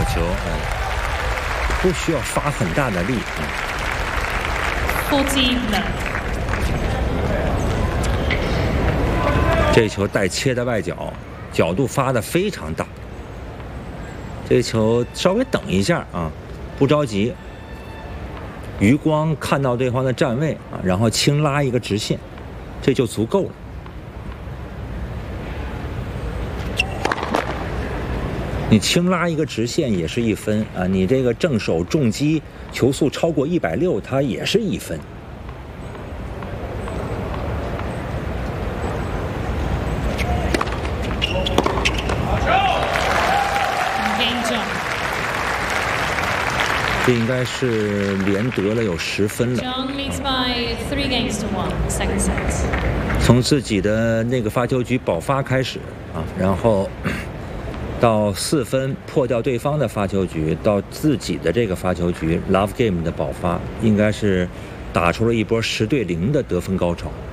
球，不需要发很大的力。这球带切的外角，角度发的非常大。这球稍微等一下啊，不着急。余光看到对方的站位啊，然后轻拉一个直线，这就足够了。你轻拉一个直线也是1分啊，你这个正手重击球速超过160，它也是1分。这应该是连得了有10分了。从自己的那个发球局保发开始啊，然后到4分破掉对方的发球局，到自己的这个发球局 Love Game 的保发，应该是打出了一波10对0的得分高潮。